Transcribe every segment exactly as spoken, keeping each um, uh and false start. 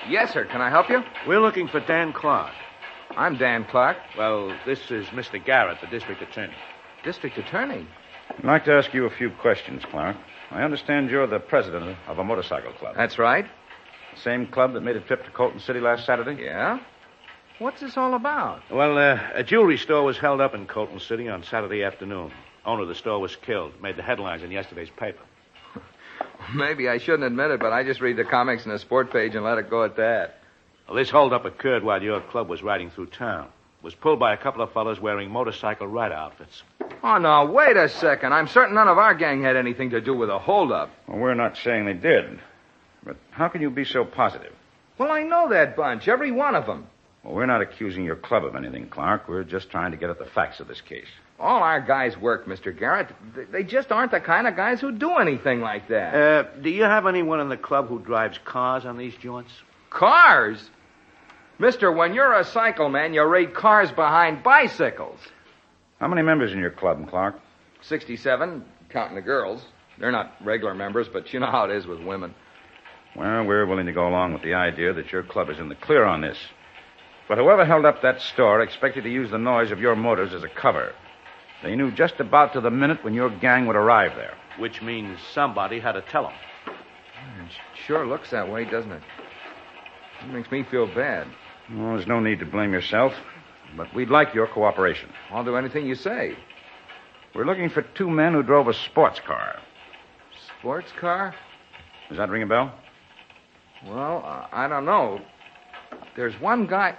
Yes, sir. Can I help you? We're looking for Dan Clark. I'm Dan Clark. Well, this is Mister Garrett, the district attorney. District attorney? I'd like to ask you a few questions, Clark. I understand you're the president of a motorcycle club. That's right. The same club that made a trip to Colton City last Saturday? Yeah? What's this all about? Well, uh, a jewelry store was held up in Colton City on Saturday afternoon. Owner of the store was killed. Made the headlines in yesterday's paper. Maybe I shouldn't admit it, but I just read the comics and the sport page and let it go at that. Well, this holdup occurred while your club was riding through town. It was pulled by a couple of fellows wearing motorcycle rider outfits. Oh, no, wait a second. I'm certain none of our gang had anything to do with the holdup. Well, we're not saying they did. But how can you be so positive? Well, I know that bunch, every one of them. Well, we're not accusing your club of anything, Clark. We're just trying to get at the facts of this case. All our guys work, Mister Garrett. They just aren't the kind of guys who do anything like that. Uh, do you have anyone in the club who drives cars on these joints? Cars? Mister, when you're a cycle man, you raid cars behind bicycles. How many members in your club, Clark? sixty-seven, counting the girls. They're not regular members, but you know how it is with women. Well, we're willing to go along with the idea that your club is in the clear on this. But whoever held up that store expected to use the noise of your motors as a cover. They knew just about to the minute when your gang would arrive there. Which means somebody had to tell them. It sure looks that way, doesn't it? It makes me feel bad. Well, there's no need to blame yourself, but we'd like your cooperation. I'll do anything you say. We're looking for two men who drove a sports car. Sports car? Does that ring a bell? Well, uh, I don't know. There's one guy...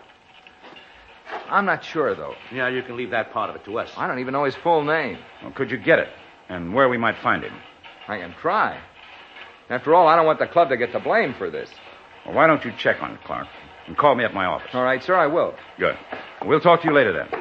I'm not sure, though. Yeah, you can leave that part of it to us. I don't even know his full name. Well, could you get it? And where we might find him? I can try. After all, I don't want the club to get the blame for this. Well, why don't you check on it, Clark? And call me at my office. All right, sir, I will. Good. We'll talk to you later, then.